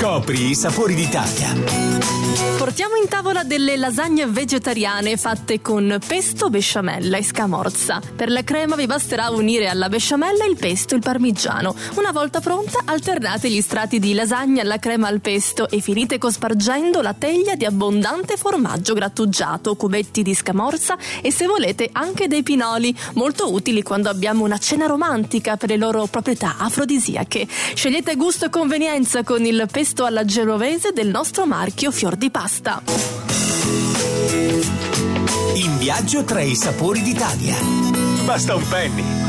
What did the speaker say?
Scopri i sapori d'Italia. Portiamo in tavola delle lasagne vegetariane fatte con pesto, besciamella e scamorza. Per la crema vi basterà unire alla besciamella il pesto e il parmigiano. Una volta pronta, alternate gli strati di lasagna alla crema al pesto e finite cospargendo la teglia di abbondante formaggio grattugiato, cubetti di scamorza e, se volete, anche dei pinoli, molto utili quando abbiamo una cena romantica per le loro proprietà afrodisiache. Scegliete gusto e convenienza con il pesto alla genovese del nostro marchio Fior di Pasta. In viaggio tra i sapori d'Italia. Basta un penny.